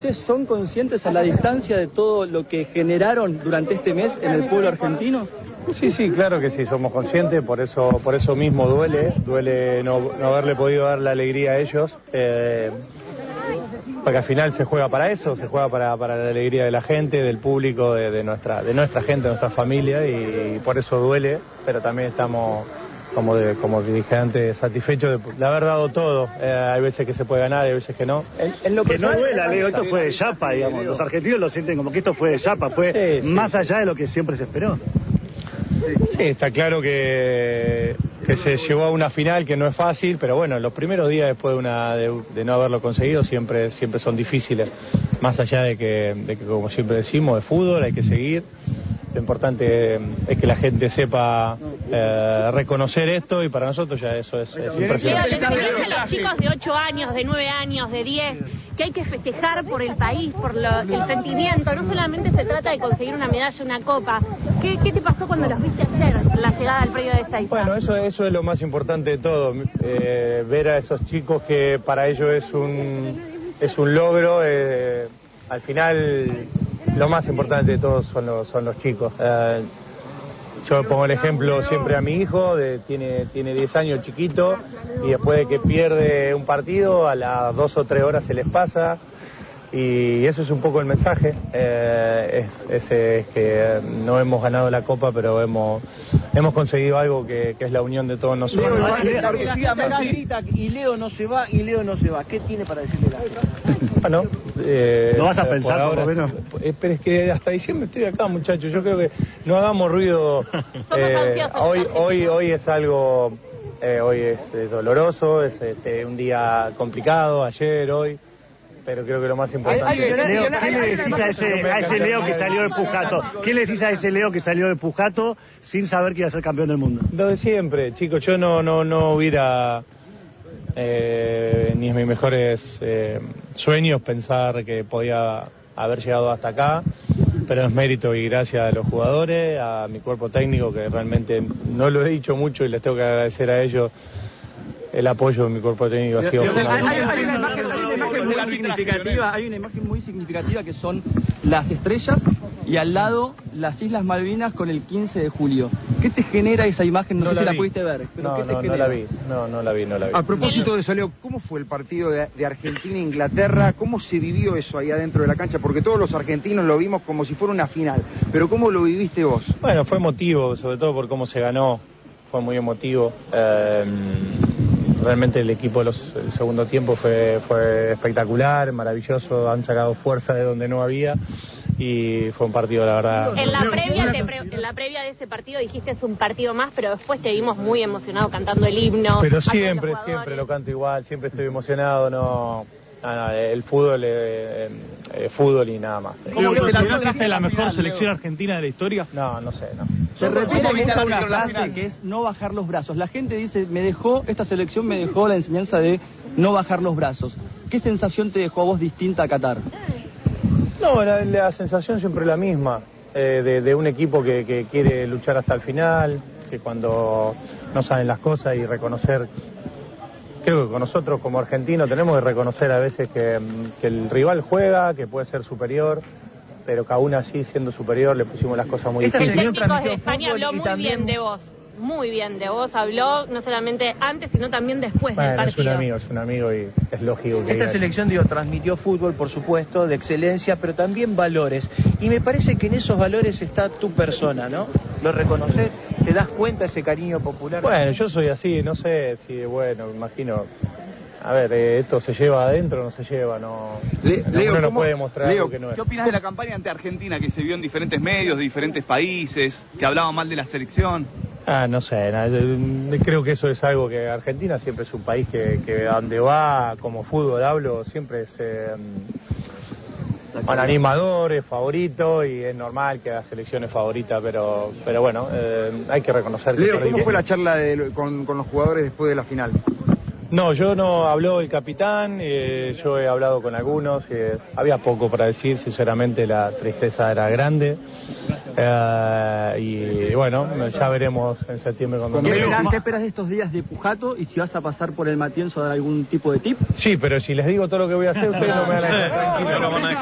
¿Ustedes son conscientes a la distancia de todo lo que generaron durante este mes en el pueblo argentino? Sí, claro que sí, somos conscientes, por eso mismo duele no haberle podido dar la alegría a ellos, porque al final se juega para eso, se juega para la alegría de la gente, del público, de nuestra gente, de nuestra familia, y por eso duele, pero también estamos, como dije antes, satisfechos de haber dado todo. Hay veces que se puede ganar, hay veces que no. Que no duela, Leo, esto fue de chapa, digamos. Los argentinos lo sienten como que esto fue de chapa, fue más allá de lo que siempre se esperó. Sí, está claro que se llegó a una final que no es fácil, pero bueno, los primeros días después de no haberlo conseguido siempre son difíciles. Más allá de que, como siempre decimos, de fútbol hay que seguir. Lo importante es que la gente sepa reconocer esto, y para nosotros ya eso es impresionante. Les dicen los chicos de 8 años, de 9 años, de 10, que hay que festejar por el país, por el sentimiento. No solamente se trata de conseguir una medalla, una copa. ¿Qué te pasó cuando los viste ayer, la llegada al predio de Ezeiza? Bueno, eso es lo más importante de todo. Ver a esos chicos que para ellos es un logro. Al final, lo más importante de todos son los chicos. Yo pongo el ejemplo siempre a mi hijo, tiene 10 años, chiquito, y después de que pierde un partido, a las 2 o 3 horas se les pasa, y eso es un poco el mensaje. Es que no hemos ganado la Copa, pero hemos conseguido algo que es la unión de todos nosotros. Grita y Leo no se va, y Leo no se va. ¿Qué tiene para decirle a la gente? Bueno, ¿lo vas a pensar por lo menos? Pero es que hasta diciembre estoy acá, muchachos. Yo creo que no hagamos ruido. Hoy es algo, hoy es doloroso, es un día complicado, ayer, hoy. Pero creo que lo más importante... Leo, ¿qué le decís a ese Leo que salió de Pujato? ¿Qué le decís a ese Leo que salió de Pujato sin saber que iba a ser campeón del mundo? Lo de siempre, chicos. Yo no hubiera... ni en mis mejores sueños pensar que podía haber llegado hasta acá, pero es mérito y gracias a los jugadores, a mi cuerpo técnico, que realmente no lo he dicho mucho y les tengo que agradecer a ellos. El apoyo de mi cuerpo técnico ha sido fundamental. Hay una imagen muy significativa que son las estrellas y al lado las Islas Malvinas con el 15 de julio. ¿Qué te genera esa imagen? No sé si la pudiste ver. Pero No la vi. A propósito de eso, Leo, ¿cómo fue el partido de Argentina-Inglaterra? ¿Cómo se vivió eso ahí adentro de la cancha? Porque todos los argentinos lo vimos como si fuera una final. Pero ¿cómo lo viviste vos? Bueno, fue emotivo, sobre todo por cómo se ganó. Fue muy emotivo. Realmente el equipo el segundo tiempo fue espectacular, maravilloso, han sacado fuerza de donde no había, y fue un partido, la verdad... En la previa de ese partido dijiste es un partido más, pero después te vimos muy emocionado cantando el himno. Pero siempre lo canto igual, siempre estoy emocionado, el fútbol es fútbol y nada más. ¿Cómo consideraste la mejor selección argentina de la historia? No sé. Se repite una frase que es no bajar los brazos. La gente dice, esta selección me dejó la enseñanza de no bajar los brazos. ¿Qué sensación te dejó a vos distinta a Qatar? No, la sensación siempre es la misma, de un equipo que quiere luchar hasta el final, que cuando no saben las cosas y reconocer... Creo que con nosotros como argentinos tenemos que reconocer a veces que el rival juega, que puede ser superior, pero que aún así, siendo superior, le pusimos las cosas muy difíciles. El técnico de España habló muy bien de vos. Muy bien de vos, habló no solamente antes, sino también después del partido. Es un amigo y es lógico que... Esta selección, transmitió fútbol, por supuesto, de excelencia, pero también valores. Y me parece que en esos valores está tu persona, ¿no? ¿Lo reconoces? ¿Te das cuenta de ese cariño popular? Bueno, yo soy así, no sé si, me imagino... A ver, esto se lleva adentro, no se lleva, Leo, uno no puede mostrar algo que no es. ¿Qué opinas de la campaña ante Argentina que se vio en diferentes medios, de diferentes países, que hablaba mal de la selección? No sé, creo que eso es algo que Argentina siempre es un país que donde va, como fútbol hablo, siempre es un animador, es favorito, y es normal que la selección es favorita, pero bueno, hay que reconocer que... Leo, ¿cómo fue la charla con los jugadores después de la final? No, yo no habló el capitán, yo he hablado con algunos, había poco para decir, sinceramente la tristeza era grande. Y bueno, ya veremos en septiembre cuando... ¿Qué esperas de estos días de Pujato y si vas a pasar por el Matienzo a dar algún tipo de tip? Sí, pero si les digo todo lo que voy a hacer, ustedes no me van a dejar tranquilo.